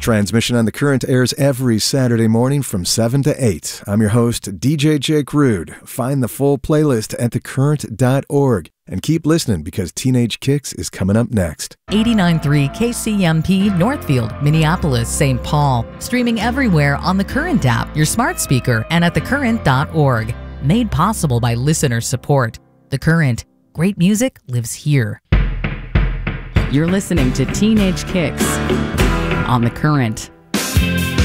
Transmission on the Current airs every Saturday morning from 7 to 8. I'm your host, DJ Jake Rude. Find the full playlist at thecurrent.org. And keep listening because Teenage Kicks is coming up next. 89.3 KCMP Northfield, Minneapolis, St. Paul. Streaming everywhere on the Current app, your smart speaker, and at thecurrent.org. Made possible by listener support. The Current. Great music lives here. You're listening to Teenage Kicks on The Current.